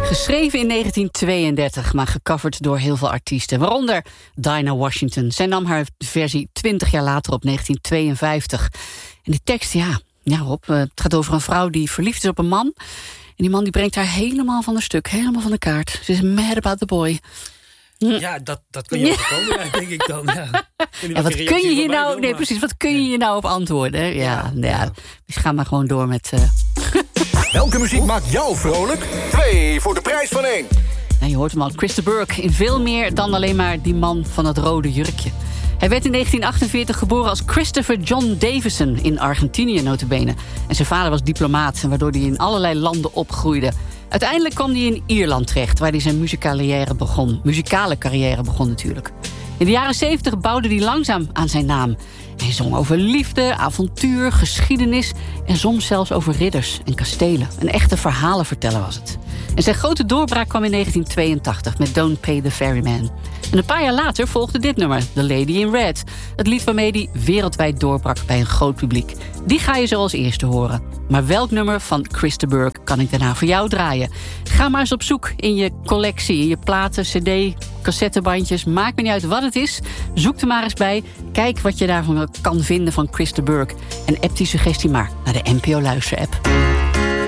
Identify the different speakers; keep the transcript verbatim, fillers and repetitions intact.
Speaker 1: Geschreven in negentien tweeëndertig, maar gecoverd door heel veel artiesten. Waaronder Dinah Washington. Zij nam haar versie twintig jaar later op, negentien tweeënvijftig. En die tekst, ja, ja Rob, het gaat over een vrouw die verliefd is op een man. En die man die brengt haar helemaal van de stuk, helemaal van de kaart. Ze is mad about the boy.
Speaker 2: Ja, dat, dat kun je voorkomen, ja, denk ik dan. Ja.
Speaker 1: Ja, wat kun je hier nou... Doen, nee, precies, wat kun je hier nou op antwoorden? Ja, ja, ja. ja. Dus ga maar gewoon door met... Uh...
Speaker 3: Welke muziek maakt jou vrolijk? Twee voor de prijs van één.
Speaker 1: Nou, je hoort hem al, Chris de Burgh. In veel meer dan alleen maar die man van het rode jurkje. Hij werd in negentien achtenveertig geboren als Christopher John Davison in Argentinië nota bene. En zijn vader was diplomaat, waardoor hij in allerlei landen opgroeide. Uiteindelijk kwam hij in Ierland terecht, waar hij zijn muzikale carrière begon. Muzikale carrière begon natuurlijk. In de jaren zeventig bouwde hij langzaam aan zijn naam. Hij zong over liefde, avontuur, geschiedenis en soms zelfs over ridders en kastelen. Een echte verhalenverteller was het. En zijn grote doorbraak kwam in negentien tweeëntachtig met Don't Pay the Ferryman. En een paar jaar later volgde dit nummer, The Lady in Red. Het lied waarmee hij wereldwijd doorbrak bij een groot publiek. Die ga je zo als eerste horen. Maar welk nummer van Chris de Burgh kan ik daarna voor jou draaien? Ga maar eens op zoek in je collectie, in je platen, cd, cassettebandjes. Maakt me niet uit wat het is. Zoek er maar eens bij. Kijk wat je daarvan kan vinden van Chris de Burgh. En app die suggestie maar naar de N P O Luister-app.